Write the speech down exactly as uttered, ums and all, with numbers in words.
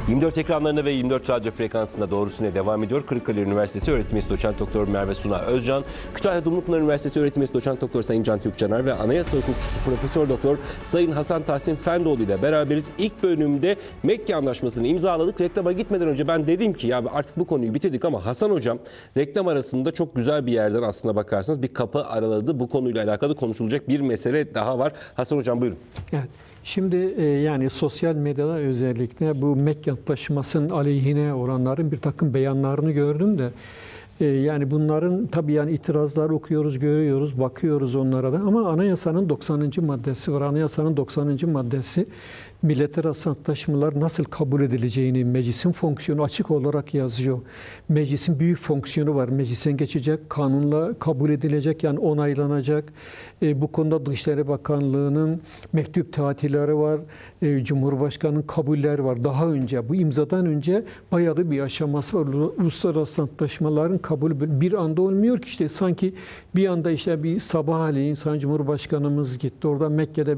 yirmi dört ekranlarında ve yirmi dört radyo frekansında doğrusuna devam ediyor. Kırıkkale Üniversitesi Öğretim Üyesi Doçent Doktor Merve Suna Özcan, Kütahya Dumlupınar Üniversitesi Öğretim Üyesi Doçent Doktor Sayın Can Türkcaner ve Anayasa Hukukçusu Profesör Doktor Sayın Hasan Tahsin Fendoğlu ile beraberiz. İlk bölümde Mekke Anlaşması'nı imzaladık. Reklama gitmeden önce ben dedim ki ya artık bu konuyu bitirdik ama Hasan Hocam reklam arasında çok güzel bir yerden aslına bakarsanız bir kapı araladı. Bu konuyla alakalı konuşulacak bir mesele daha var. Hasan Hocam buyurun. Evet. Şimdi e, yani sosyal medyada özellikle bu Mekke Antlaşması'nın aleyhine olanların bir takım beyanlarını gördüm de e, yani bunların tabii yani itirazlar okuyoruz, görüyoruz, bakıyoruz onlara da ama anayasanın doksanıncı maddesi var. Anayasanın doksanıncı maddesi milletler arası antlaşmalar nasıl kabul edileceğini, meclisin fonksiyonu açık olarak yazıyor. Meclisin büyük fonksiyonu var. Meclisten geçecek, kanunla kabul edilecek yani onaylanacak. E, bu konuda Dışişleri Bakanlığı'nın mektup tatilleri var. E, Cumhurbaşkanı'nın kabulleri var. Daha önce, bu imzadan önce bayağı bir aşaması var. Uluslararası antlaşmaların kabulü bir anda olmuyor ki işte sanki bir anda işte bir sabahleyin Sayın Cumhurbaşkanımız gitti. Orada Mekke'de